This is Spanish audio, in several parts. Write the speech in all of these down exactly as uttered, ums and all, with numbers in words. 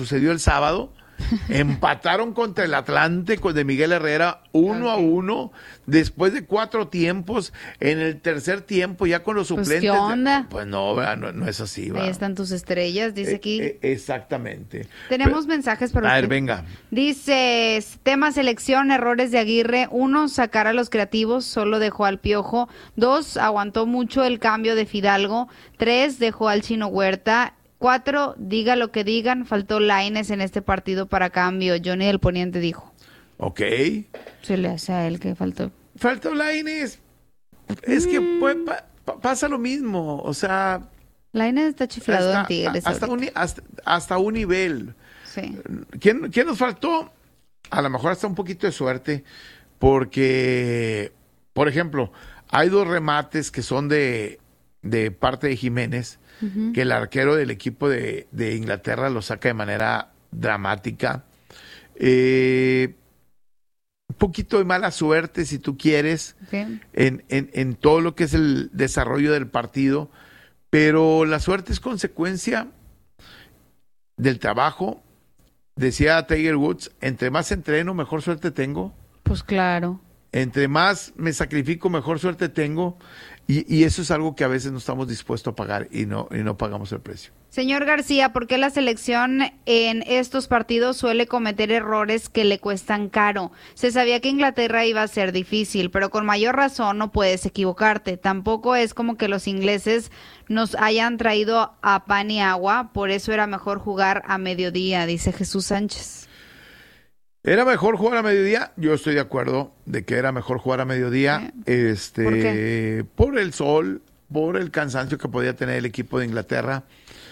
sucedió el sábado. Empataron contra el Atlante con de Miguel Herrera uno okay. a uno después de cuatro tiempos. En el tercer tiempo ya con los suplentes. Pues, ¿qué onda? Pues no, no, no es así. Ahí va. están tus estrellas, dice eh, aquí. Eh, exactamente. Tenemos Pero, mensajes para a usted. ver, venga. Dice, tema selección, errores de Aguirre. Uno, sacar a los creativos, solo dejó al Piojo. Dos, aguantó mucho el cambio de Fidalgo. Tres, dejó al Chino Huerta. Cuatro, diga lo que digan, faltó Lainez en este partido para cambio. Johnny del Poniente dijo. Ok. Se le hace a él que faltó. Faltó Lainez. Es que Mm. pues, pa, pa, pasa lo mismo. O sea... Lainez está chiflado hasta, en Tigres. Hasta un, hasta, hasta un nivel. Sí. ¿Quién, ¿Quién nos faltó? A lo mejor hasta un poquito de suerte. Porque, por ejemplo, hay dos remates que son de, de parte de Jiménez. Uh-huh. Que el arquero del equipo de, de Inglaterra lo saca de manera dramática. Eh, un poquito de mala suerte, si tú quieres, okay. en, en, en todo lo que es el desarrollo del partido, pero la suerte es consecuencia del trabajo. Decía Tiger Woods, entre más entreno, mejor suerte tengo. Pues claro. Entre más me sacrifico, mejor suerte tengo. Y, y eso es algo que a veces no estamos dispuestos a pagar y no, y no pagamos el precio. Señor García, ¿por qué la selección en estos partidos suele cometer errores que le cuestan caro? Se sabía que Inglaterra iba a ser difícil, pero con mayor razón no puedes equivocarte. Tampoco es como que los ingleses nos hayan traído a pan y agua, por eso era mejor jugar a mediodía, dice Jesús Sánchez. ¿Era mejor jugar a mediodía? Yo estoy de acuerdo de que era mejor jugar a mediodía. ¿Eh? Este, ¿Por qué? Por el sol, por el cansancio que podía tener el equipo de Inglaterra.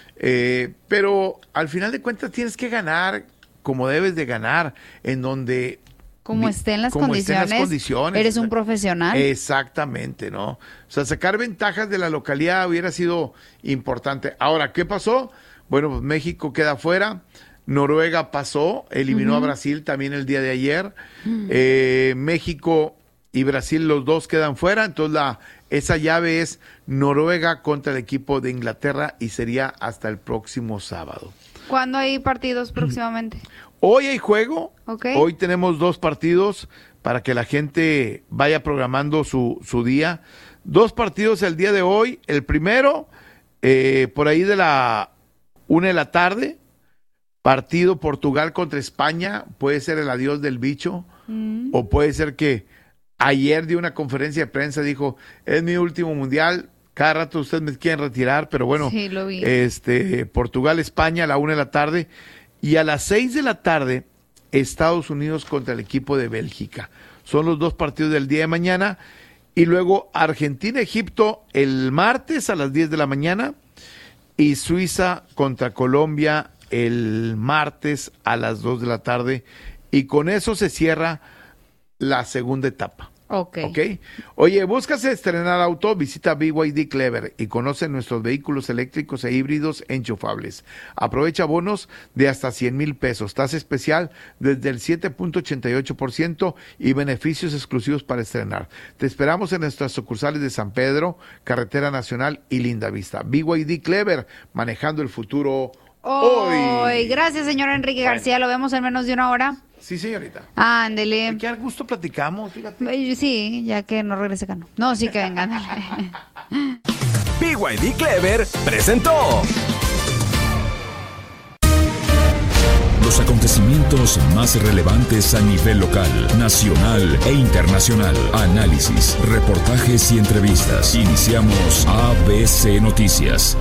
Eh, pero al final de cuentas tienes que ganar como debes de ganar, en donde... Como estén las, como condiciones, estén las condiciones, eres un profesional. Exactamente, ¿no? O sea, sacar ventajas de la localidad hubiera sido importante. Ahora, ¿qué pasó? Bueno, pues México queda fuera. Noruega pasó, eliminó uh-huh. a Brasil también el día de ayer. Uh-huh. Eh, México y Brasil, los dos quedan fuera. Entonces, la, esa llave es Noruega contra el equipo de Inglaterra y sería hasta el próximo sábado. ¿Cuándo hay partidos próximamente? Hoy hay juego. Okay. Hoy tenemos dos partidos para que la gente vaya programando su, su día. Dos partidos el día de hoy. El primero, eh, por ahí de la una de la tarde. Partido Portugal contra España, puede ser el adiós del bicho, mm. o puede ser que ayer dio una conferencia de prensa, dijo, es mi último mundial, cada rato ustedes me quieren retirar, pero bueno, sí, lo vi. este Portugal-España a la una de la tarde, y a las seis de la tarde, Estados Unidos contra el equipo de Bélgica. Son los dos partidos del día de mañana, y luego Argentina-Egipto el martes a las diez de la mañana, y Suiza contra Colombia el martes a las dos de la tarde, y con eso se cierra la segunda etapa. Ok. Okay. Oye, ¿buscas estrenar auto? Visita B Y D Clever y conoce nuestros vehículos eléctricos e híbridos enchufables. Aprovecha bonos de hasta cien mil pesos, tasa especial desde el siete punto ochenta y ocho por ciento y beneficios exclusivos para estrenar. Te esperamos en nuestras sucursales de San Pedro, Carretera Nacional y Lindavista. B Y D Clever, manejando el futuro hoy. Hoy. Gracias, señor Enrique García. Bueno. Lo vemos en menos de una hora. Sí, señorita. Ándele. Qué gusto platicamos, fíjate. Sí, ya que no regrese acá. No, no sí que venga, ándale. B Y D Clever presentó los acontecimientos más relevantes a nivel local, nacional e internacional. Análisis, reportajes y entrevistas. Iniciamos A B C Noticias.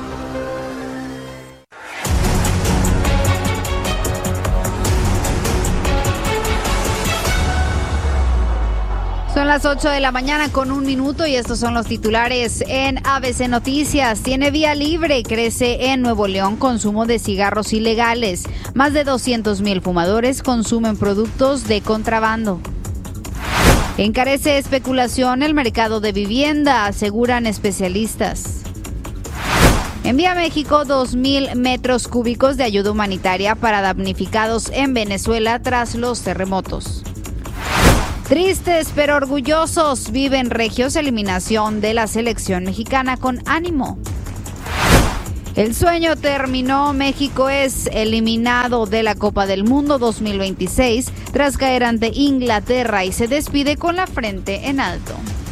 Son las ocho de la mañana con un minuto y estos son los titulares en A B C Noticias. Tiene vía libre, crece en Nuevo León consumo de cigarros ilegales. Más de doscientos mil fumadores consumen productos de contrabando. Encarece especulación el mercado de vivienda, aseguran especialistas. Envía México dos mil metros cúbicos de ayuda humanitaria para damnificados en Venezuela tras los terremotos. Tristes pero orgullosos viven Regios eliminación de la selección mexicana con ánimo. El sueño terminó. México es eliminado de la Copa del Mundo dos mil veintiséis tras caer ante Inglaterra y se despide con la frente en alto.